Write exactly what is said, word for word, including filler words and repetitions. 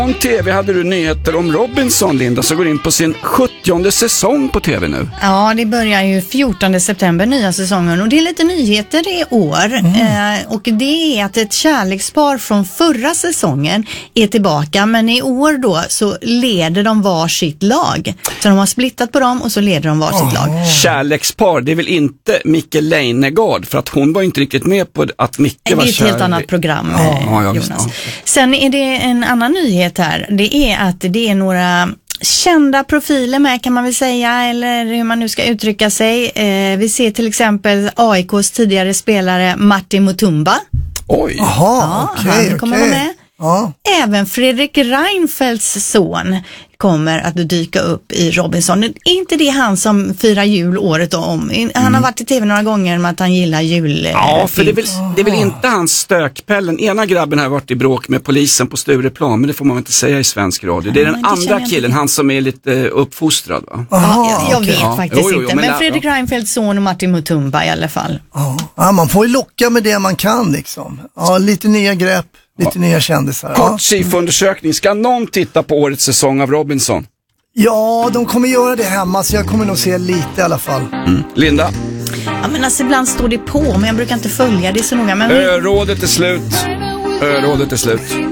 Om tv hade du nyheter om Robinson, Linda, så går in på sin sjuttionde säsong på tv nu. Ja, det börjar ju fjortonde september nya säsongen och det är lite nyheter i år. Mm. Eh, och det är att ett kärlekspar från förra säsongen är tillbaka, men i år då så leder de var sitt lag. Så de har splittat på dem och så leder de var oh. sitt lag. Kärlekspar, det är väl inte Micke Leijnegard, för att hon var inte riktigt med på att Micke var kär. Det är ett helt kärlek. annat program, ja, ja, Jonas. Ja. Sen är det en annan nyhet här. Det är att det är några kända profiler med, kan man väl säga, eller hur man nu ska uttrycka sig. Eh, vi ser till exempel A I K:s tidigare spelare Martin Mutumba. Oj! Jaha, ja, okej, han kommer okej. vara med. Ja. Även Fredrik Reinfeldts son kommer att dyka upp i Robinson. Är inte det han som firar jul året om? Han mm. har varit i tv några gånger med att han gillar jul. Ja, för det är, väl, det är väl inte hans stökpellen. Ena grabben har varit i bråk med polisen på Stureplan, men det får man inte säga i svensk radio. Det är den andra killen, han som är lite uppfostrad, va? Ja, jag, jag vet ja. faktiskt jo, jo, inte. Men, men Fredrik ja. Reinfeldts son och Martin Mutumba i alla fall. Ja, man får ju locka med det man kan liksom. Ja, lite nya grepp, lite ja. nya kändisar. Kort S I F O-undersökning. Ska någon titta på årets säsong av Robinson? Ja, de kommer göra det hemma, så jag kommer nog se lite i alla fall. Mm. Linda? Ja, men alltså ibland står det på, men jag brukar inte följa det så noga. Men... Ö, rådet är slut. Ö, rådet är slut.